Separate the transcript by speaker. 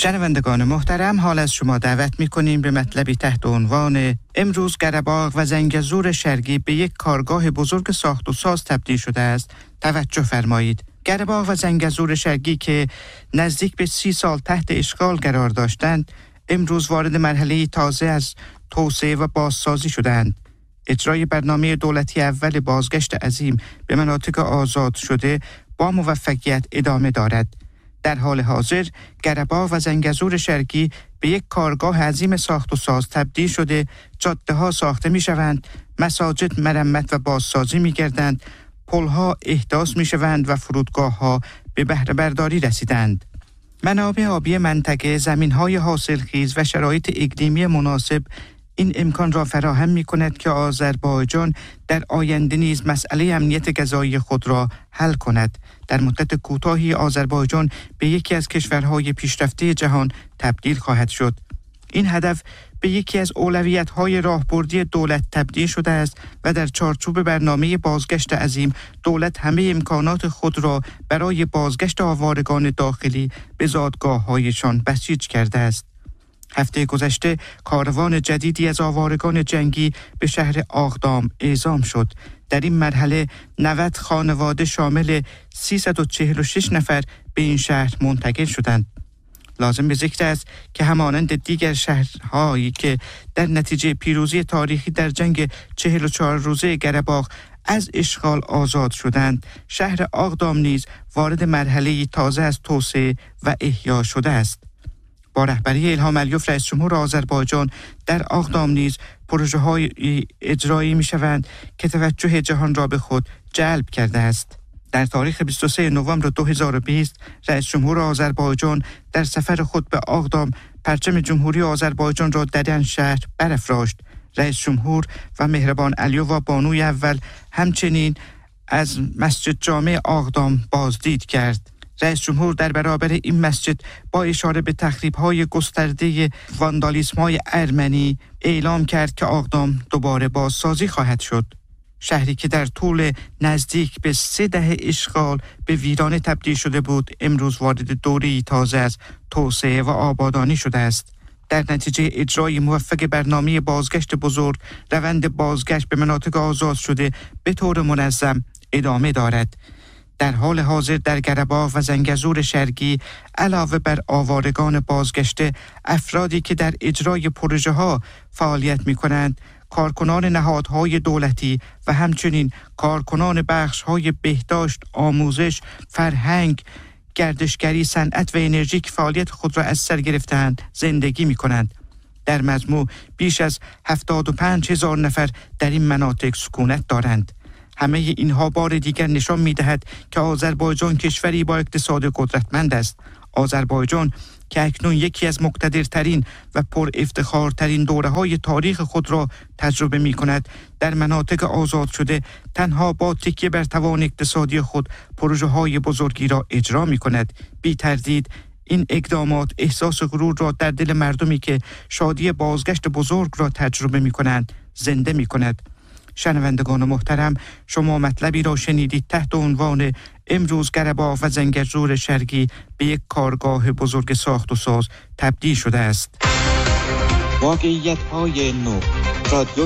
Speaker 1: شنوندگان محترم، حال از شما دعوت می‌کنیم به مطلبی تحت عنوان امروز قره‌باغ و زنگزور شرقی به یک کارگاه بزرگ ساخت و ساز تبدیل شده است توجه فرمایید. قره‌باغ و زنگزور شرقی که نزدیک به 30 سال تحت اشغال قرار داشتند، امروز وارد مرحله تازه از توسعه و بازسازی شدند. اجرای برنامه دولتی اول بازگشت عظیم به مناطق آزاد شده با موفقیت ادامه دارد. در حال حاضر قره‌باغ و زنگزور شرقی به یک کارگاه عظیم ساخت و ساز تبدیل شده، جاده‌ها ساخته می‌شوند، مساجد مرمت و بازسازی می‌گردند، پل‌ها احداث می‌شوند و فرودگاه‌ها به بهره برداری رسیدند. منابع آبی منطقه، زمین‌های حاصلخیز و شرایط اقلیمی مناسب این امکان را فراهم می‌کند که آذربایجان در آینده نیز مسئله امنیت غذایی خود را حل کند. در مدت کوتاهی آذربایجان به یکی از کشورهای پیشرفته جهان تبدیل خواهد شد. این هدف به یکی از اولویت‌های راهبردی دولت تبدیل شده است و در چارچوب برنامه بازگشت عظیم دولت همه امکانات خود را برای بازگشت آوارگان داخلی به زادگاه‌هایشان بسیج کرده است. هفته گذشته کاروان جدیدی از آوارگان جنگی به شهر آغدام اعزام شد. در این مرحله 90 خانواده شامل 346 نفر به این شهر منتقل شدند. لازم به ذکر است که همانند دیگر شهرهایی که در نتیجه پیروزی تاریخی در جنگ 44 روزه قره‌باغ از اشغال آزاد شدند، شهر آغدام نیز وارد مرحله تازه از توسعه و احیا شده است. با رهبری الهام علیوف رئیس جمهور آذربایجان در آغدام نیز پروژه‌های اجرایی می‌شوند که توجه جهان را به خود جلب کرده است. در تاریخ 23 نوامبر 2020 رئیس جمهور آذربایجان در سفر خود به آغدام پرچم جمهوری آذربایجان را در آن شهر برافراشت. رئیس جمهور و مهربان علیوف و بانوی اول همچنین از مسجد جامع آغدام بازدید کرد. رئیس جمهور در برابر این مسجد با اشاره به تخریب‌های گسترده واندالیسم‌های ارمنی اعلام کرد که آغدام دوباره بازسازی خواهد شد. شهری که در طول نزدیک به 3 دهه اشغال به ویرانه تبدیل شده بود، امروز وارد دوره‌ای تازه از توسعه و آبادانی شده است. در نتیجه اجرای موفق برنامه بازگشت بزرگ، روند بازگشت به مناطق آزاد شده به طور منظم ادامه دارد. در حال حاضر در قره‌باغ و زنگزور شرقی علاوه بر آوارگان بازگشته، افرادی که در اجرای پروژه‌ها فعالیت می‌کنند، کارکنان نهادهای دولتی و همچنین کارکنان بخش‌های بهداشت، آموزش، فرهنگ، گردشگری، صنعت و انرژی که فعالیت خود را از سر گرفته‌اند زندگی می‌کنند. در مجموع بیش از 75,000 نفر در این مناطق سکونت دارند. همه اینها بار دیگر نشان می‌دهد که آذربایجان کشوری با اقتصاد قدرتمند است. آذربایجان که اکنون یکی از مقتدرترین و پر افتخارترین دوره‌های تاریخ خود را تجربه می‌کند، در مناطق آزاد شده تنها با تکیه بر توان اقتصادی خود پروژه‌های بزرگی را اجرا می‌کند. بی تردید این اقدامات احساس غرور را در دل مردمی که شادی بازگشت بزرگ را تجربه می‌کنند زنده می‌کند. شنوندگان محترم، شما مطلبی را شنیدید تحت عنوان امروز قره‌باغ و زنگزور شرقی به یک کارگاه بزرگ ساخت و ساز تبدیل شده است. واقعیت‌های نو. رادیو